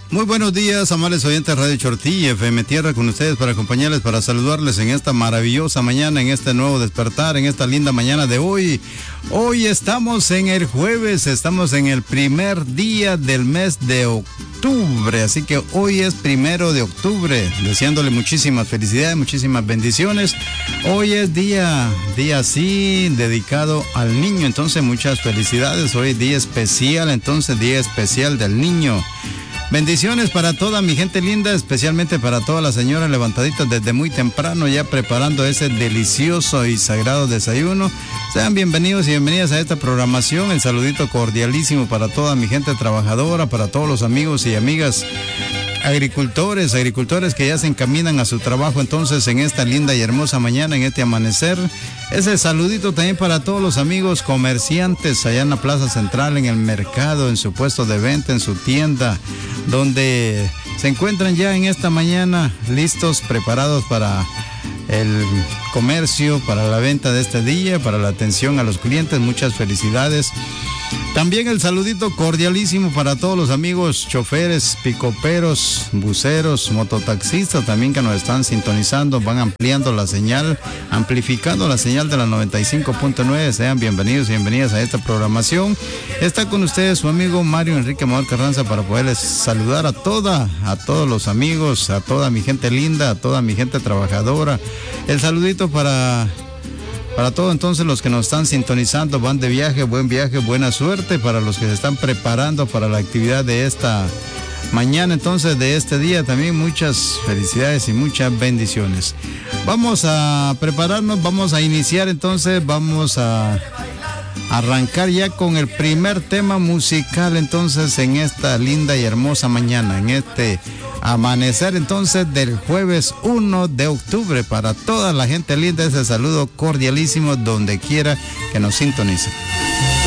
Muy buenos días, amables oyentes de Radio Chortí, FM Tierra, con ustedes para acompañarles, para saludarles en esta maravillosa mañana, en este nuevo despertar, en esta linda mañana de hoy. Hoy estamos en el jueves, estamos en el primer día del mes de octubre, así que hoy es 1 de octubre, deseándole muchísimas felicidades, muchísimas bendiciones. Hoy es día así, dedicado al niño, entonces muchas felicidades, hoy día especial, entonces día especial del niño. Bendiciones para toda mi gente linda, especialmente para todas las señoras levantaditas desde muy temprano, ya preparando ese delicioso y sagrado desayuno. Sean bienvenidos y bienvenidas a esta programación. El saludito cordialísimo para toda mi gente trabajadora, para todos los amigos y amigas agricultores que ya se encaminan a su trabajo entonces en esta linda y hermosa mañana, en este amanecer. Ese saludito también para todos los amigos comerciantes allá en la Plaza Central, en el mercado, en su puesto de venta, en su tienda, donde se encuentran ya en esta mañana listos, preparados para el comercio, para la venta de este día, para la atención a los clientes. Muchas felicidades. También el saludito cordialísimo para todos los amigos choferes, picoperos, buceros, mototaxistas también que nos están sintonizando, van ampliando la señal, amplificando la señal de la 95.9. Sean bienvenidos y bienvenidas a esta programación. Está con ustedes su amigo Mario Enrique Amador Carranza para poderles saludar a todos los amigos, a toda mi gente linda, a toda mi gente trabajadora. El saludito para todos entonces los que nos están sintonizando, van de viaje, buen viaje, buena suerte. Para los que se están preparando para la actividad de esta mañana, entonces de este día, también muchas felicidades y muchas bendiciones. Vamos a prepararnos, vamos a iniciar entonces, vamos a arrancar ya con el primer tema musical entonces en esta linda y hermosa mañana, en este amanecer entonces del jueves 1 de octubre. Para toda la gente linda, ese saludo cordialísimo donde quiera que nos sintonice.